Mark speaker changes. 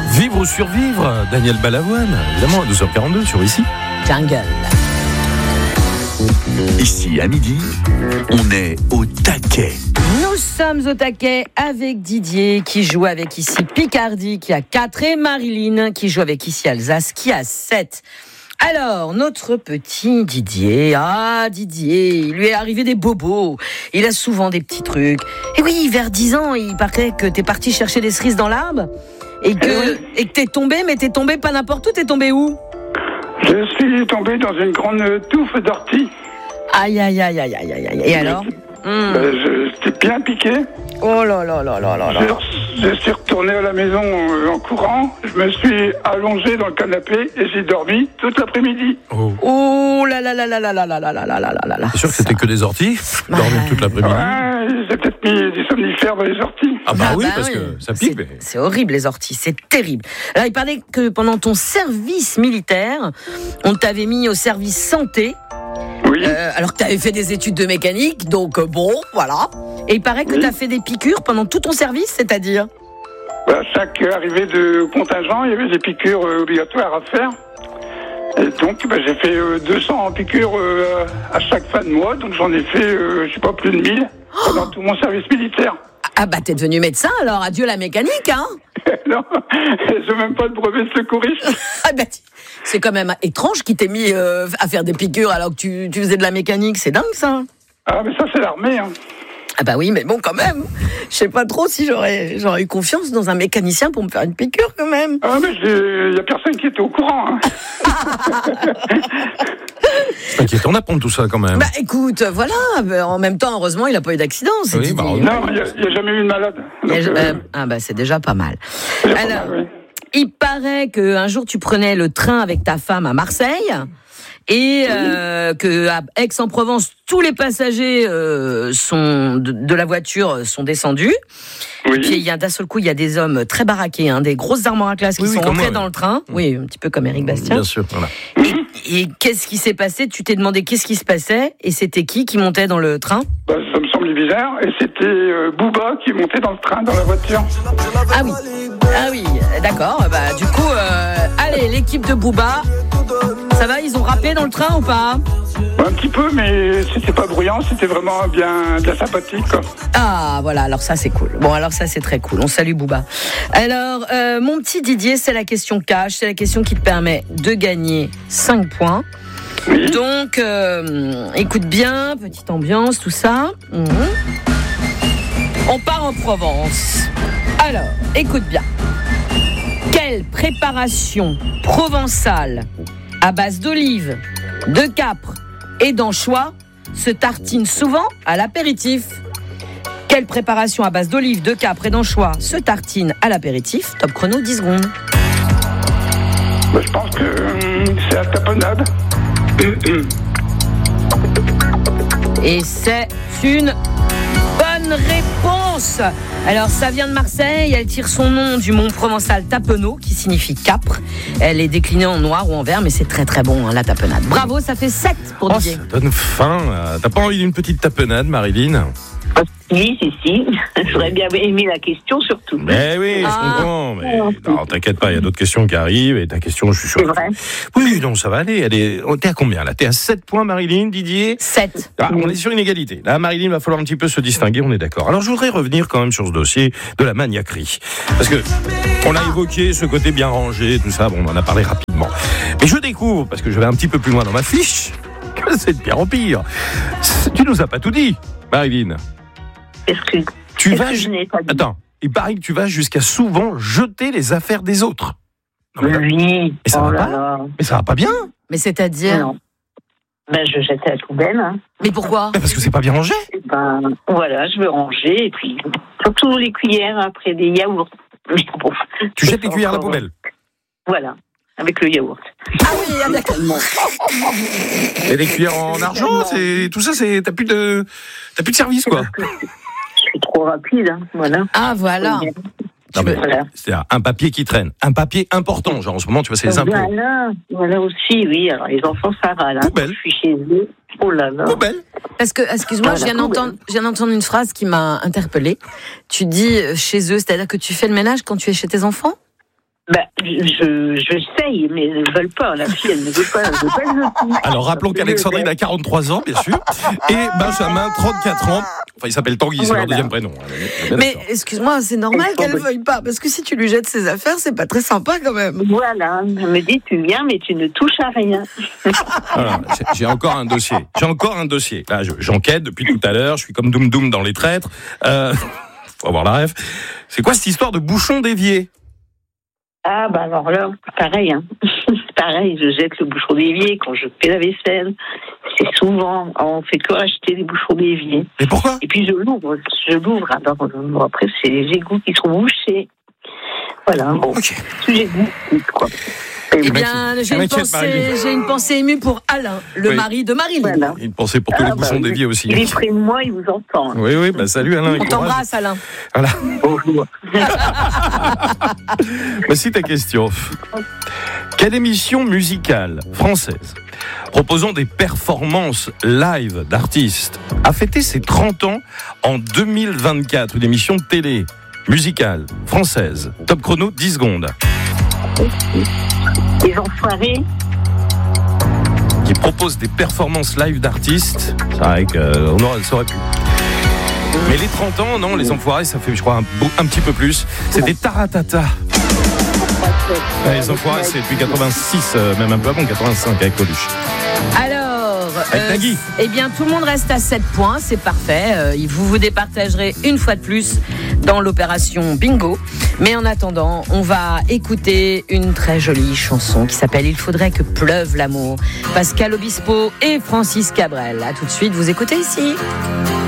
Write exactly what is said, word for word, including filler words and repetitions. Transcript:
Speaker 1: Vivre ou survivre, Daniel Balavoine, évidemment, à douze heures quarante-deux sur Ici.
Speaker 2: Jungle.
Speaker 3: Ici, à midi, on est au taquet.
Speaker 2: Nous sommes au taquet avec Didier qui joue avec ici Picardie qui a quatre et Marilyn qui joue avec ici Alsace qui a sept. Alors, notre petit Didier, ah Didier, il lui est arrivé des bobos, il a souvent des petits trucs. Et oui, vers dix ans, il paraît que t'es parti chercher des cerises dans l'arbre et que, et que t'es tombé, mais t'es tombé pas n'importe où, t'es tombé où ?
Speaker 4: Je suis tombé dans une grande touffe d'orties.
Speaker 2: Aïe, aïe, aïe, aïe, aïe, aïe. Et alors ?
Speaker 4: Mmh. Ben, je, j'étais bien piqué.
Speaker 2: Oh là là là là là là.
Speaker 4: Je, je suis retourné à la maison en, en courant. Je me suis allongé dans le canapé et j'ai dormi toute l'après-midi.
Speaker 1: Oh,
Speaker 2: oh là là là là là là là là là là là là là.
Speaker 1: C'est sûr que c'était que des orties. Dormi toute l'après-midi.
Speaker 4: Ouais, j'ai peut-être mis des somnifères dans les orties.
Speaker 1: Ah bah
Speaker 2: ah
Speaker 1: oui,
Speaker 2: bah
Speaker 1: parce
Speaker 2: oui.
Speaker 1: que ça pique.
Speaker 2: C'est,
Speaker 1: Mais...
Speaker 2: c'est horrible les orties, c'est terrible. Alors il parlait que pendant ton service militaire, on t'avait mis au service santé.
Speaker 4: Oui.
Speaker 2: Euh, alors que tu avais fait des études de mécanique, donc euh, bon, voilà. Et il paraît que
Speaker 4: Oui.
Speaker 2: tu as fait des piqûres pendant tout ton service, c'est-à-dire ?
Speaker 4: Ben, chaque arrivée de contingent, il y avait des piqûres euh, obligatoires à faire. Et donc, ben, j'ai fait euh, deux cents piqûres euh, à chaque fin de mois. Donc, j'en ai fait, euh, je sais pas, plus de mille pendant tout mon service militaire.
Speaker 2: Ah bah t'es devenu médecin alors, adieu la mécanique, hein ?
Speaker 4: Non, j'ai même pas de brevet de secouriste.
Speaker 2: Ah bah, c'est quand même étrange qu'il t'ait mis euh, à faire des piqûres alors que tu, tu faisais de la mécanique, c'est dingue ça.
Speaker 4: Ah, mais ça, c'est l'armée, hein.
Speaker 2: Ah bah oui, mais bon, quand même. Je sais pas trop si j'aurais, j'aurais eu confiance dans un mécanicien pour me faire une piqûre, quand même.
Speaker 4: Ah, mais il y a personne qui était au courant, hein.
Speaker 1: C'est inquiétant d'apprendre tout ça quand même.
Speaker 2: Bah écoute, voilà. En même temps, heureusement, il a pas eu d'accident. C'est
Speaker 1: Oui,
Speaker 2: Didier.
Speaker 1: bah,
Speaker 4: Non, il n'y a, a jamais eu de malade. Donc,
Speaker 2: Et je-
Speaker 4: euh,
Speaker 2: euh, ah bah c'est déjà pas mal.
Speaker 4: c'est pas
Speaker 2: Alors,
Speaker 4: mal, oui.
Speaker 2: il paraît qu'un jour tu prenais le train avec ta femme à Marseille. Et euh, que à Aix-en-Provence, tous les passagers euh, sont de, de la voiture sont descendus.
Speaker 4: Oui.
Speaker 2: Et puis il y a d'un seul coup, il y a des hommes très baraqués, hein, des grosses armoires à glace qui
Speaker 1: Oui, oui,
Speaker 2: sont
Speaker 1: comme
Speaker 2: rentrés
Speaker 1: moi,
Speaker 2: dans
Speaker 1: oui.
Speaker 2: le train. Oui, un petit peu comme Éric Bastien.
Speaker 1: Bien sûr, voilà.
Speaker 2: Et, et qu'est-ce qui s'est passé ? Tu t'es demandé qu'est-ce qui se passait et c'était qui qui montait dans le train ?
Speaker 4: Bah, ça me semblait bizarre. Et c'était euh, Booba qui montait dans le train, dans la voiture.
Speaker 2: Ah oui, ah oui, d'accord. Bah du coup, euh, allez, l'équipe de Booba, ça va ? Ils ont rappé dans le train ou pas ?
Speaker 4: Un petit peu, mais c'était pas bruyant. C'était vraiment bien, bien sympathique, quoi.
Speaker 2: Ah voilà, alors ça c'est cool. Bon alors ça c'est très cool, on salue Booba. Alors euh, mon petit Didier, c'est la question cash, c'est la question qui te permet de gagner cinq points.
Speaker 4: Oui.
Speaker 2: Donc euh, écoute bien, petite ambiance, tout ça. Mhm. On part en Provence. Alors, écoute bien. Quelle préparation provençale à base d'olives, de capre et d'anchois se tartine souvent à l'apéritif ? Quelle préparation à base d'olives, de capre et d'anchois se tartine à l'apéritif ? Top chrono, dix secondes.
Speaker 4: Bah, je pense que euh, c'est la tapenade.
Speaker 2: Et c'est une bonne réponse. Alors ça vient de Marseille, elle tire son nom du mont provençal Tapenot qui signifie capre. Elle est déclinée en noir ou en vert, mais c'est très très bon, hein, la tapenade. Bravo, ça fait sept pour
Speaker 1: Oh,
Speaker 2: Didier.
Speaker 1: ça donne faim. là. T'as pas envie d'une petite tapenade, Marilyn ?
Speaker 5: Si, si, si. J'aurais bien aimé la question surtout.
Speaker 1: Mais oui,
Speaker 2: Ah.
Speaker 1: je comprends. Mais non, t'inquiète pas, il y a d'autres questions qui arrivent. Et ta question, je suis sûr.
Speaker 5: C'est vrai.
Speaker 1: Oui, non, ça va aller. Elle est... T'es à combien là ? T'es à sept points, Marilyn, Didier ?
Speaker 2: sept.
Speaker 1: Ah, on est sur une égalité. Là, Marilyn, il va falloir un petit peu se distinguer, on est d'accord. Alors, je voudrais revenir quand même sur ce dossier de la maniaquerie. Parce que on a évoqué ce côté bien rangé, tout ça, bon, on en a parlé rapidement. Mais je découvre, parce que je vais un petit peu plus loin dans ma fiche, que c'est de pire en pire. Tu nous as pas tout dit, Marilyn.
Speaker 5: Est-ce que,
Speaker 1: Tu
Speaker 5: est-ce
Speaker 1: vas...
Speaker 5: que je n'ai pas dit
Speaker 1: Attends, il paraît que tu vas jusqu'à souvent jeter les affaires des autres. Non, mais,
Speaker 5: Oui.
Speaker 1: mais ça
Speaker 5: oh
Speaker 1: va
Speaker 5: là
Speaker 1: pas
Speaker 5: là.
Speaker 1: mais ça va pas bien.
Speaker 2: Mais c'est-à-dire
Speaker 5: Non. Ben, je jette à la poubelle. Hein.
Speaker 2: Mais pourquoi ?
Speaker 1: Mais parce que c'est pas bien rangé.
Speaker 5: Et ben, voilà, je veux ranger. Et puis, surtout les cuillères après des yaourts. Mais bon,
Speaker 1: Tu jettes les cuillères à la
Speaker 5: encore-
Speaker 1: poubelle.
Speaker 5: Voilà, avec le yaourt.
Speaker 2: Ah oui, ah, d'accord.
Speaker 1: Et les cuillères en argent, c'est tout ça, c'est t'as plus de t'as plus de service quoi.
Speaker 5: Je suis trop rapide, hein. Voilà.
Speaker 2: Ah voilà.
Speaker 1: Non, mais
Speaker 5: Voilà.
Speaker 1: c'est un papier qui traîne, un papier important. Genre en ce moment, tu vois, c'est les impôts.
Speaker 5: Voilà, voilà aussi, oui. Alors les enfants, ça va là.
Speaker 1: Poubelle.
Speaker 5: Je suis chez eux. Oh là là.
Speaker 1: Poubelle.
Speaker 2: Parce que, excuse-moi,
Speaker 5: Ah,
Speaker 2: je viens
Speaker 5: la
Speaker 2: d'entendre, je viens d'entendre une phrase qui m'a interpellée. Tu dis euh, chez eux, c'est-à-dire que tu fais le ménage quand tu es chez tes enfants ?
Speaker 5: Bah, je, j'essaye, mais elles ne veulent pas. La fille, elle ne veut pas. Elle veut pas le petit.
Speaker 1: Alors rappelons qu'Alexandrine a quarante-trois ans, bien sûr, et Benjamin, trente-quatre ans. Enfin, il s'appelle Tanguy, c'est
Speaker 5: Voilà.
Speaker 1: leur deuxième prénom.
Speaker 2: Mais excuse-moi, c'est normal qu'elle ne veuille pas, parce que si tu lui jettes ses affaires, c'est pas très sympa quand même.
Speaker 5: Voilà, elle me dit, tu viens, mais tu ne touches à rien.
Speaker 1: Voilà, j'ai- j'ai encore un dossier. J'ai encore un dossier. Là, je- j'enquête depuis tout à l'heure. Je suis comme Doum Doum dans Les Traîtres. Euh, faut avoir la ref. C'est quoi cette histoire de bouchon d'évier?
Speaker 5: Ah, bah alors là, pareil, hein. Pareil, je jette le bouchon d'évier quand je fais la vaisselle. C'est souvent, on fait que acheter des bouchons d'évier.
Speaker 1: Mais pourquoi?
Speaker 5: Et puis je l'ouvre, je l'ouvre. Alors, bon, après, c'est les égouts qui sont bouchés. Voilà, bon,
Speaker 1: Ok.
Speaker 5: sujet de goût, quoi. Et
Speaker 2: Eh
Speaker 5: oui.
Speaker 2: bien, j'ai
Speaker 1: Ça
Speaker 2: une,
Speaker 1: m'inquiète,
Speaker 2: pensée,
Speaker 1: Marie-Lou.
Speaker 2: j'ai une pensée émue pour Alain, le
Speaker 1: Oui.
Speaker 2: mari de Marie-Lou.
Speaker 5: Voilà.
Speaker 1: Une pensée pour tous les
Speaker 5: Ah, bah,
Speaker 1: bouchons
Speaker 5: il-
Speaker 1: d'évier aussi.
Speaker 5: Il est près de moi, il vous entend.
Speaker 1: Oui, oui, bah salut Alain. et
Speaker 2: On
Speaker 1: courage.
Speaker 2: t'embrasse, Alain.
Speaker 1: Voilà.
Speaker 5: Bonjour.
Speaker 1: Voici ta question. Quelle émission musicale française proposant des performances live d'artistes a fêté ses trente ans en deux mille vingt-quatre? Une émission de télé musicale française. Top chrono, dix secondes.
Speaker 5: Les enfoirés.
Speaker 1: Qui propose des performances live d'artistes. C'est vrai qu'on aurait, ça aurait pu. Mais les trente ans, non, les enfoirés, ça fait, je crois, un, beau- un petit peu plus. C'était Taratata. Ouais, les enfoirés, c'est depuis quatre-vingt-six, euh, même un peu avant, quatre-vingt-cinq avec Coluche.
Speaker 2: Alors,
Speaker 1: Avec Nagui.
Speaker 2: eh bien, tout le monde reste à sept points, c'est parfait. Euh, vous vous départagerez une fois de plus dans l'opération Bingo. Mais en attendant, on va écouter une très jolie chanson qui s'appelle « Il faudrait que pleuve l'amour ». Pascal Obispo et Francis Cabrel. À tout de suite, vous écoutez ici.